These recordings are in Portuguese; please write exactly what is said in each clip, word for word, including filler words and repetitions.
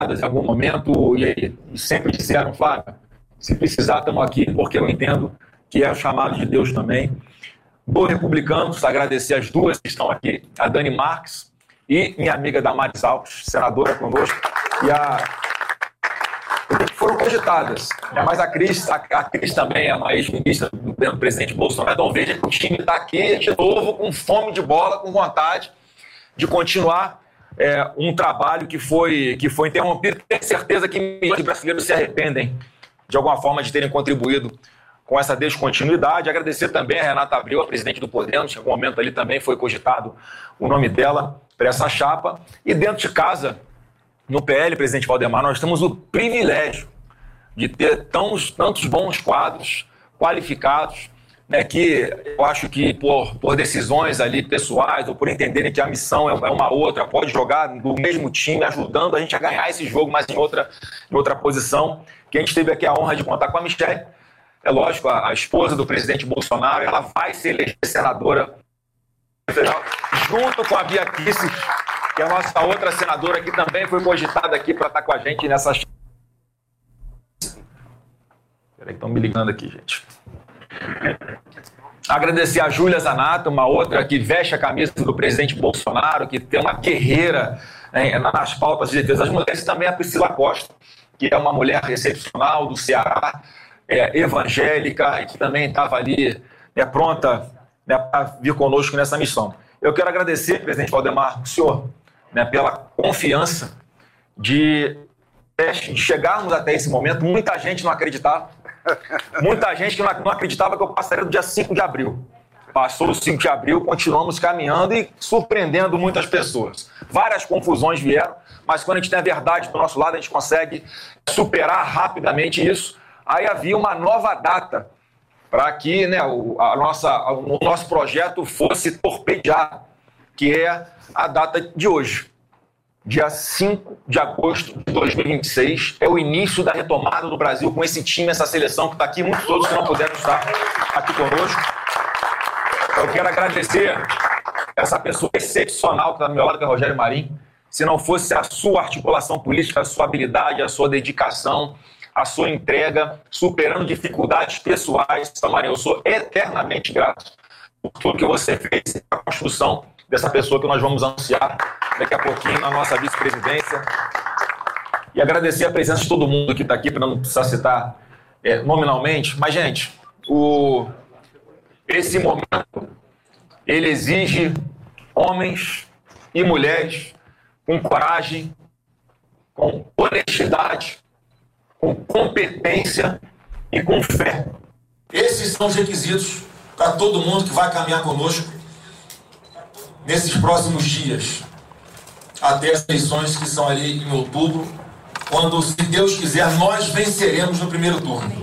em algum momento e, e sempre disseram, Flávio, se precisar, estamos aqui, porque eu entendo que é o chamado de Deus também. Do Republicanos, agradecer as duas que estão aqui, a Dani Marques e minha amiga Damares Alves, senadora conosco, e a... que foram cogitadas. Mas a Cris, a, a Cris também é uma ex-ministra do, do presidente Bolsonaro. Então veja que o time está aqui de novo com fome de bola, com vontade de continuar é, um trabalho que foi, que foi interrompido. Tenho certeza que milhões de brasileiros se arrependem de alguma forma de terem contribuído com essa descontinuidade. Agradecer também a Renata Abreu, a presidente do Podemos, que em algum momento ali também foi cogitado o nome dela para essa chapa. E dentro de casa, no P L, presidente Valdemar, nós temos o privilégio de ter tão, tantos bons quadros qualificados, né, que eu acho que por, por decisões ali pessoais ou por entenderem que a missão é uma outra, pode jogar no mesmo time, ajudando a gente a ganhar esse jogo, mas em outra, em outra posição. Que a gente teve aqui a honra de contar com a Michelle. É lógico, a, a esposa do presidente Bolsonaro, ela vai ser eleita senadora federal, junto com a Bia Kicis, que é a nossa outra senadora que também foi cogitada aqui para estar com a gente nessa... Peraí, estão me ligando aqui, gente. Agradecer a Júlia Zanata, uma outra que veste a camisa do presidente Bolsonaro, que tem uma guerreira, né, nas pautas de defesa das mulheres, e também a Priscila Costa, que é uma mulher excepcional do Ceará, é, evangélica, e que também estava ali é, pronta, né, para vir conosco nessa missão. Eu quero agradecer, presidente Valdemar, o senhor, né, pela confiança de, de chegarmos até esse momento. Muita gente não acreditava. Muita gente que não acreditava que eu passaria do dia cinco de abril. Passou o cinco de abril, continuamos caminhando e surpreendendo muitas pessoas. Várias confusões vieram, mas quando a gente tem a verdade do nosso lado, a gente consegue superar rapidamente isso. Aí havia uma nova data para que, né, o, a nossa, o nosso projeto fosse torpedeado, que é a data de hoje. Dia cinco de agosto de dois mil e vinte e seis é o início da retomada do Brasil com esse time, essa seleção que está aqui, muitos outros que não puderam estar aqui conosco. Eu quero agradecer essa pessoa excepcional que está do meu lado, que é o Rogério Marinho. Se não fosse a sua articulação política, a sua habilidade, a sua dedicação, a sua entrega, superando dificuldades pessoais, Marinho, eu sou eternamente grato por tudo que você fez para a construção dessa pessoa que nós vamos anunciar daqui a pouquinho na nossa vice-presidência. E agradecer a presença de todo mundo que está aqui, para não precisar citar é, nominalmente. Mas, gente, o... esse momento, ele exige homens e mulheres com coragem, com honestidade, com competência e com fé. Esses são os requisitos para todo mundo que vai caminhar conosco nesses próximos dias, até as eleições que são ali em outubro, quando, se Deus quiser, nós venceremos no primeiro turno.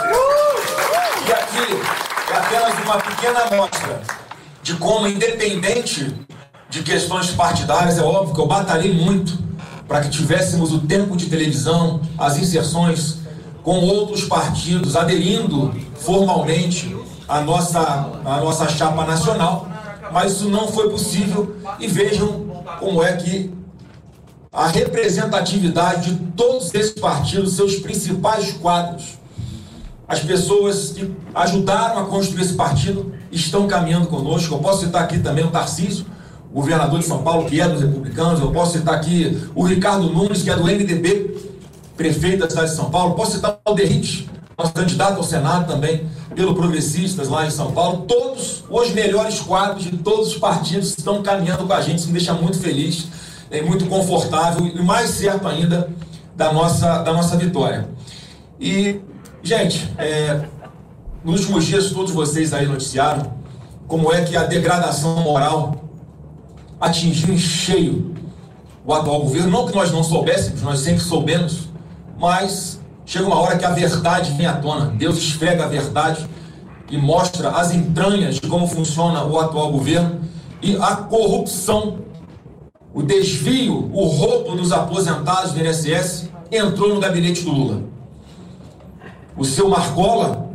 E aqui é apenas uma pequena amostra de como, independente de questões partidárias, é óbvio que eu batalhei muito para que tivéssemos o tempo de televisão, as inserções com outros partidos, aderindo formalmente à nossa, à nossa chapa nacional, mas isso não foi possível. E vejam como é que a representatividade de todos esses partidos, seus principais quadros, as pessoas que ajudaram a construir esse partido, estão caminhando conosco. Eu posso citar aqui também o Tarcísio, governador de São Paulo, que é dos Republicanos. Eu posso citar aqui o Ricardo Nunes, que é do M D B, prefeito da cidade de São Paulo. Posso citar o Derrite, nosso candidato ao Senado também, pelo Progressistas lá em São Paulo. Todos os melhores quadros de todos os partidos estão caminhando com a gente. Isso me deixa muito feliz, é muito confortável e mais certo ainda da nossa, da nossa vitória. E, gente, é, nos últimos dias todos vocês aí noticiaram como é que a degradação moral atingiu em cheio o atual governo. Não que nós não soubéssemos, nós sempre soubemos, mas chega uma hora que a verdade vem à tona. Deus esfrega a verdade e mostra as entranhas de como funciona o atual governo e a corrupção, o desvio, o roubo dos aposentados do I N S S entrou no gabinete do Lula. O seu Marcola,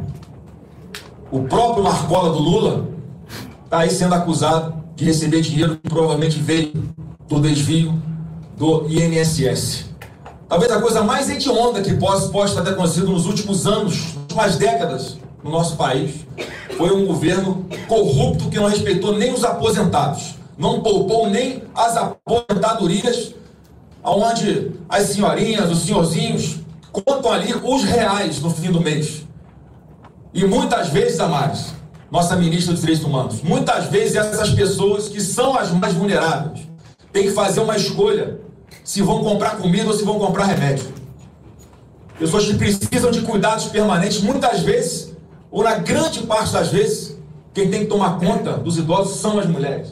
o próprio Marcola do Lula, está aí sendo acusado de receber dinheiro que provavelmente veio do desvio do I N S S. talvez a coisa mais hedionda que possa, possa ter acontecido nos últimos anos, nas últimas décadas no nosso país, foi um governo corrupto que não respeitou nem os aposentados, não poupou nem as aposentadorias, onde as senhorinhas, os senhorzinhos contam ali os reais no fim do mês. E muitas vezes, Damares, nossa ministra dos Direitos Humanos, muitas vezes essas pessoas que são as mais vulneráveis têm que fazer uma escolha se vão comprar comida ou se vão comprar remédio. Pessoas que precisam de cuidados permanentes, muitas vezes, ou na grande parte das vezes, quem tem que tomar conta dos idosos são as mulheres.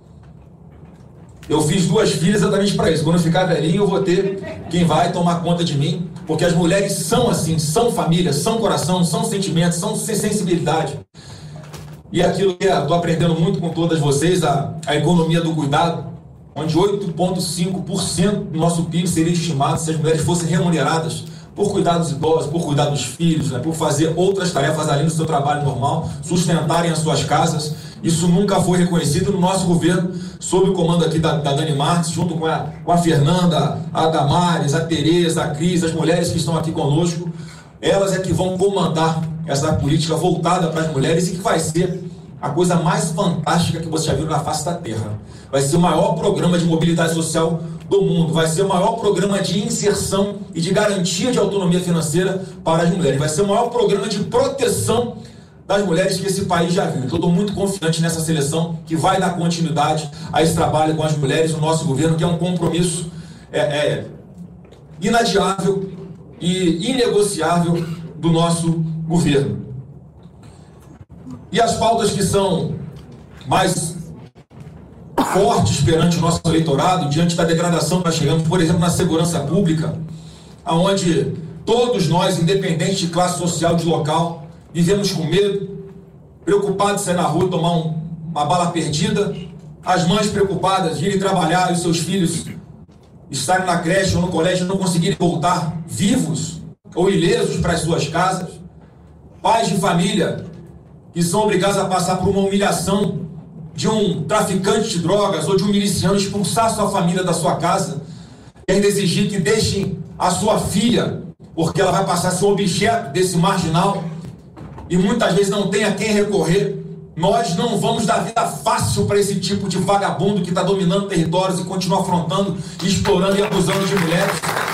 Eu fiz duas filhas exatamente para isso. Quando eu ficar velhinho, eu vou ter quem vai tomar conta de mim, porque as mulheres são assim, são família, são coração, são sentimentos, são sensibilidade. E aquilo que eu estou aprendendo muito com todas vocês, a, a economia do cuidado, onde oito vírgula cinco por cento do nosso P I B seria estimado se as mulheres fossem remuneradas por cuidar dos idosos, por cuidar dos filhos, né, por fazer outras tarefas além do seu trabalho normal, sustentarem as suas casas. Isso nunca foi reconhecido no nosso governo, sob o comando aqui da, da Dani Marques, junto com a, com a Fernanda, a Damares, a Tereza, a Cris, as mulheres que estão aqui conosco. Elas é que vão comandar essa política voltada para as mulheres e que vai ser a coisa mais fantástica que você já viu na face da terra. Vai ser o maior programa de mobilidade social do mundo, vai ser o maior programa de inserção e de garantia de autonomia financeira para as mulheres, vai ser o maior programa de proteção das mulheres que esse país já viu. Então, eu estou muito confiante nessa seleção que vai dar continuidade a esse trabalho com as mulheres do nosso governo, que é um compromisso é, é, inadiável e inegociável do nosso governo. E as pautas que são mais fortes perante o nosso eleitorado, diante da degradação que nós chegamos, por exemplo, na segurança pública, onde todos nós, independente de classe social, de local, vivemos com medo, preocupados de sair na rua e tomar um, uma bala perdida, as mães preocupadas de irem trabalhar e os seus filhos estarem na creche ou no colégio e não conseguirem voltar vivos ou ilesos para as suas casas, pais de família que são obrigados a passar por uma humilhação de um traficante de drogas ou de um miliciano expulsar sua família da sua casa e ainda exigir que deixem a sua filha, porque ela vai passar a ser um objeto desse marginal e muitas vezes não tem a quem recorrer. Nós não vamos dar vida fácil para esse tipo de vagabundo que está dominando territórios e continua afrontando, explorando e abusando de mulheres.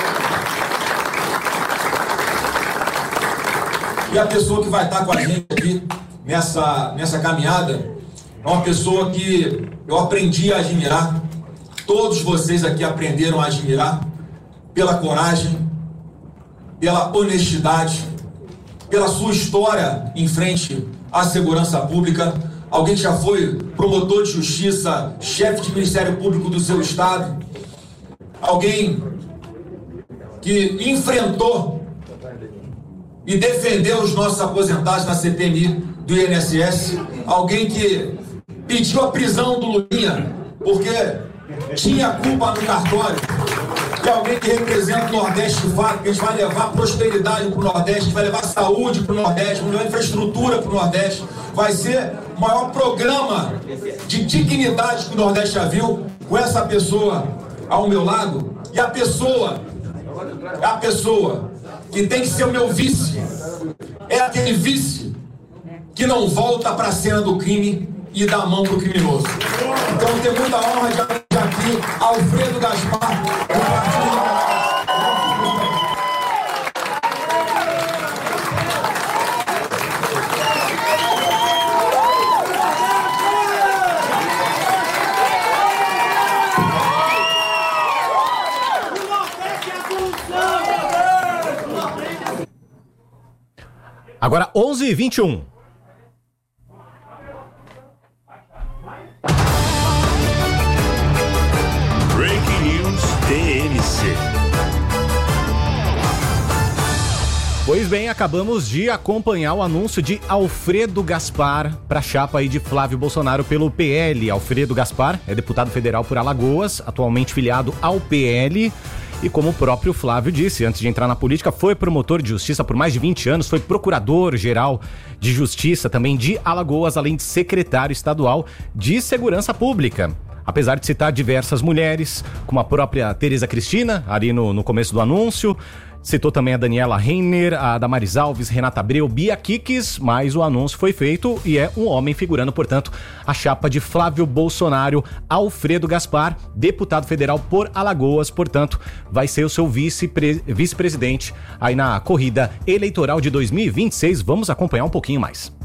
E a pessoa que vai estar com a gente aqui nessa, nessa caminhada é uma pessoa que eu aprendi a admirar, todos vocês aqui aprenderam a admirar, pela coragem, pela honestidade, pela sua história em frente à segurança pública, alguém que já foi promotor de justiça, chefe de Ministério Público do seu estado, alguém que enfrentou e defendeu os nossos aposentados na C P M I do I N S S, alguém que pediu a prisão do Lulinha porque tinha culpa no cartório, e alguém que representa o Nordeste de fato, que a gente vai levar prosperidade para o Nordeste, a gente vai levar saúde para o Nordeste, vamos levar infraestrutura para o Nordeste, vai ser o maior programa de dignidade que o Nordeste já viu, com essa pessoa ao meu lado, e a pessoa, a pessoa que tem que ser o meu vice, é aquele vice que não volta para a cena do crime e dá a mão pro criminoso. Então eu tenho muita honra de apresentar aqui Alfredo Gaspar, do Partido. Agora onze e vinte e um. Breaking News T M C. Pois bem, acabamos de acompanhar o anúncio de Alfredo Gaspar para a chapa aí de Flávio Bolsonaro pelo P L. Alfredo Gaspar é deputado federal por Alagoas, atualmente filiado ao P L. E como o próprio Flávio disse, antes de entrar na política, foi promotor de justiça por mais de vinte anos, foi procurador-geral de justiça também de Alagoas, além de secretário estadual de segurança pública. apesar de citar diversas mulheres, como a própria Tereza Cristina, ali no, no começo do anúncio. Citou também a Daniela Reiner, a Damaris Alves, Renata Abreu, Bia Kicis, mas o anúncio foi feito e é um homem figurando, portanto, a chapa de Flávio Bolsonaro, Alfredo Gaspar, deputado federal por Alagoas, portanto, vai ser o seu vice-pre- vice-presidente aí na corrida eleitoral de dois mil e vinte e seis. Vamos acompanhar um pouquinho mais.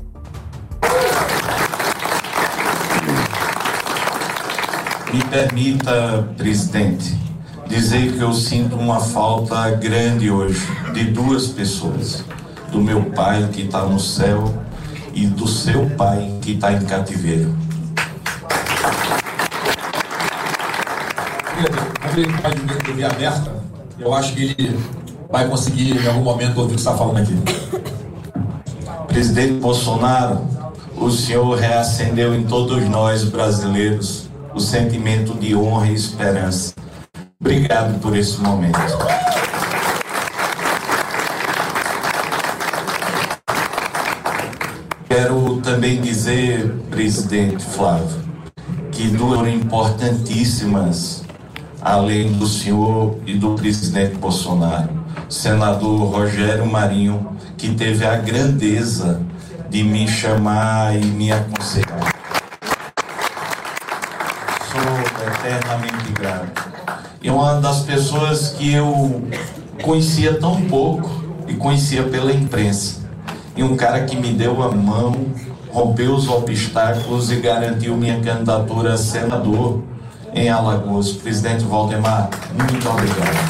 Me permita, presidente, dizer que eu sinto uma falta grande hoje de duas pessoas, do meu pai que está no céu e do seu pai que está em cativeiro. Como ele faz de T V aberta, eu acho que ele vai conseguir em algum momento ouvir o que você está falando aqui. Presidente Bolsonaro, o senhor reacendeu em todos nós brasileiros o sentimento de honra e esperança. Obrigado por esse momento. Quero também dizer, presidente Flávio, que duas importantíssimas, além do senhor e do presidente Bolsonaro, o senador Rogério Marinho, que teve a grandeza de me chamar e me aconselhar. Sou eternamente grato. E uma das pessoas que eu conhecia tão pouco e conhecia pela imprensa. E um cara que me deu a mão, rompeu os obstáculos e garantiu minha candidatura a senador em Alagoas. Presidente Valdemar, muito obrigado.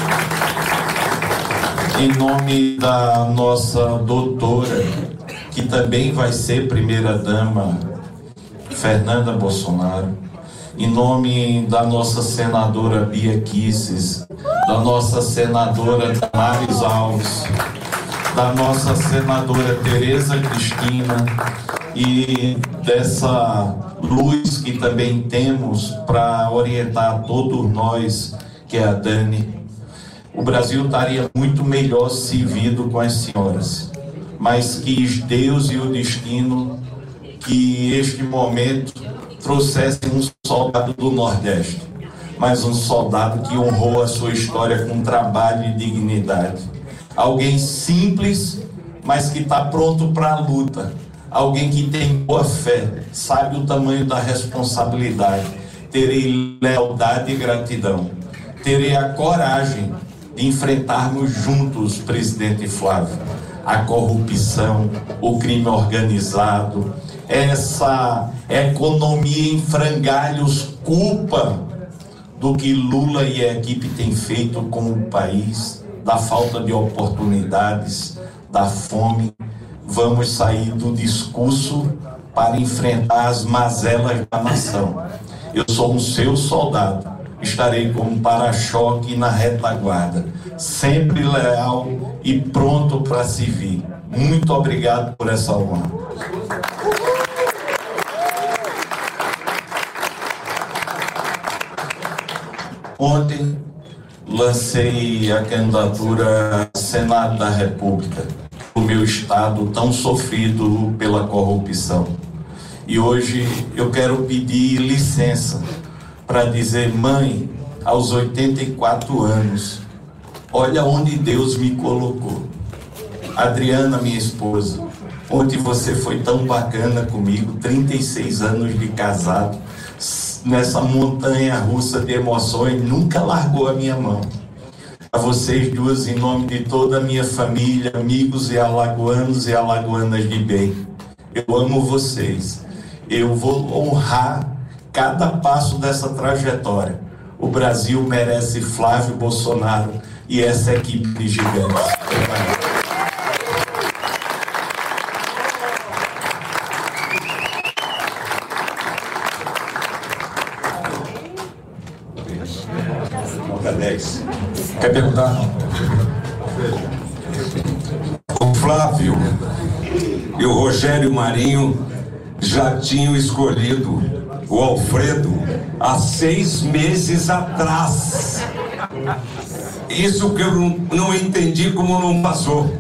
Em nome da nossa doutora, que também vai ser primeira-dama, Fernanda Bolsonaro, em nome da nossa senadora Bia Kicis, da nossa senadora Damaris Alves, da nossa senadora Tereza Cristina e dessa luz que também temos para orientar todos nós, que é a Dani. O Brasil estaria muito melhor servido com as senhoras, mas quis Deus e o destino que este momento trouxesse um soldado do Nordeste, mas um soldado que honrou a sua história com trabalho e dignidade. Alguém simples, mas que está pronto para a luta. Alguém que tem boa fé, sabe o tamanho da responsabilidade. Terei lealdade e gratidão. Terei a coragem de enfrentarmos juntos, presidente Flávio, a corrupção, o crime organizado, essa economia em frangalhos, culpa do que Lula e a equipe têm feito com o país, da falta de oportunidades, da fome. Vamos sair do discurso para enfrentar as mazelas da nação. Eu sou um seu soldado, estarei como para-choque na retaguarda, sempre leal e pronto para servir. Muito obrigado por essa honra. Ontem lancei a candidatura ao Senado da República, o meu estado tão sofrido pela corrupção. E hoje eu quero pedir licença para dizer, mãe, aos oitenta e quatro anos, olha onde Deus me colocou. Adriana, minha esposa, ontem você foi tão bacana comigo, trinta e seis anos de casado, nessa montanha russa de emoções, nunca largou a minha mão. A vocês duas, em nome de toda a minha família, amigos e alagoanos e alagoanas de bem, eu amo vocês. Eu vou honrar cada passo dessa trajetória. O Brasil merece Flávio Bolsonaro e essa equipe de gigantes. Quer perguntar? O Flávio e o Rogério Marinho já tinham escolhido o Alfredo há seis meses atrás. Isso que eu não, não entendi como não passou.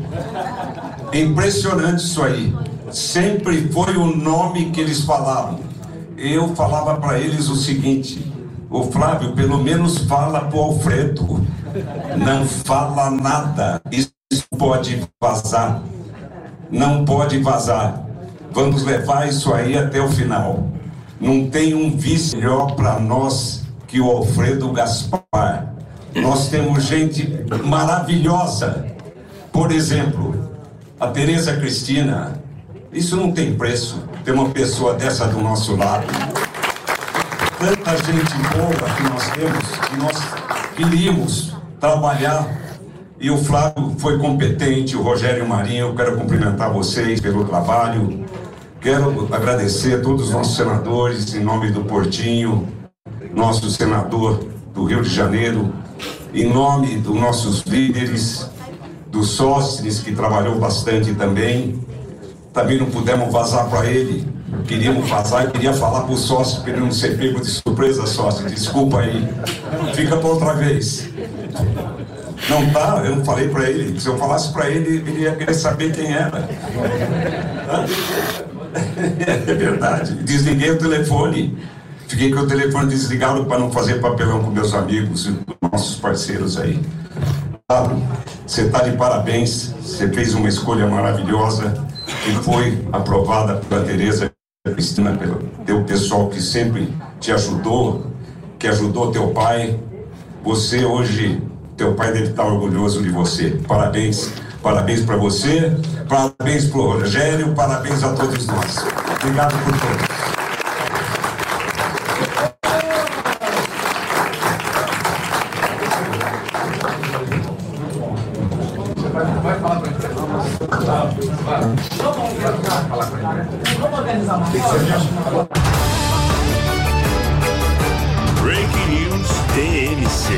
É impressionante isso aí. Sempre foi o nome que eles falavam. eu falava para eles o seguinte: ô Flávio, pelo menos fala pro Alfredo, não fala nada, isso pode vazar, não pode vazar, vamos levar isso aí até o final. Não tem um vice melhor para nós que o Alfredo Gaspar. Nós temos gente maravilhosa. Por exemplo, a Tereza Cristina. Isso não tem preço, ter uma pessoa dessa do nosso lado. Tanta gente boa que nós temos, que nós queríamos trabalhar. E o Flávio foi competente, o Rogério Marinho, eu quero cumprimentar vocês pelo trabalho. Quero agradecer a todos os nossos senadores, em nome do Portinho, nosso senador do Rio de Janeiro, em nome dos nossos líderes, do Sócrates, que trabalhou bastante também. Também não pudemos vazar para ele, queríamos vazar e queria falar para o sócio, para ele não ser pego de surpresa, sócio, desculpa aí, fica para outra vez. Não tá, eu não falei para ele, se eu falasse para ele, ele ia querer saber quem era. É verdade, desliguei o telefone, fiquei com o telefone desligado para não fazer papelão com meus amigos, nossos parceiros aí. Pablo, você está de parabéns, você fez uma escolha maravilhosa, que foi aprovada pela Tereza Cristina, pelo teu pessoal que sempre te ajudou, que ajudou teu pai. Você hoje, teu pai deve estar orgulhoso de você. Parabéns, parabéns para você, parabéns para o Rogério, parabéns a todos nós. Obrigado por todos. Breaking News T M C.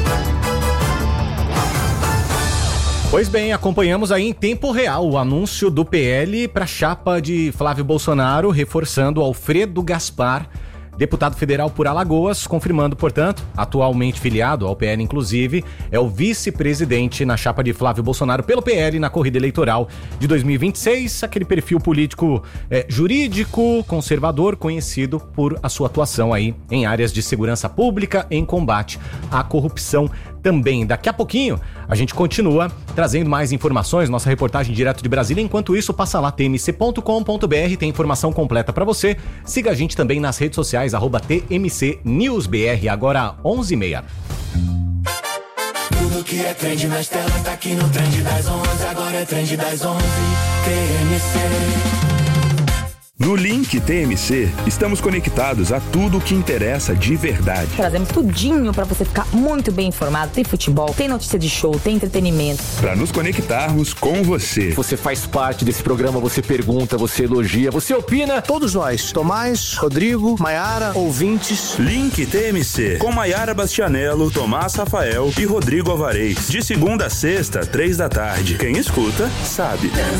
Pois bem, acompanhamos aí em tempo real o anúncio do P L para a chapa de Flávio Bolsonaro, reforçando Alfredo Gaspar, deputado federal por Alagoas, confirmando, portanto, atualmente filiado ao P L, inclusive, é o vice-presidente na chapa de Flávio Bolsonaro pelo P L na corrida eleitoral de dois mil e vinte e seis, aquele perfil político é, jurídico, conservador, conhecido por a sua atuação aí em áreas de segurança pública, em combate à corrupção também. Daqui a pouquinho a gente continua trazendo mais informações, nossa reportagem direto de Brasília. Enquanto isso, passa lá t m c ponto com ponto b r, tem informação completa para você. Siga a gente também nas redes sociais, arroba T M C News B R, agora onze e meia. Tudo que é trend nas telas tá aqui no Trend das onze, agora é Trend das onze, T M C. No Link T M C, estamos conectados a tudo o que interessa de verdade. Trazemos tudinho pra você ficar muito bem informado. Tem futebol, tem notícia de show, tem entretenimento. Para nos conectarmos com você. Você faz parte desse programa, você pergunta, você elogia, você opina. Todos nós, Tomás, Rodrigo, Maiara, ouvintes. Link T M C, com Maiara Bastianello, Tomás Rafael e Rodrigo Alvarez. De segunda a sexta, três da tarde. Quem escuta, sabe.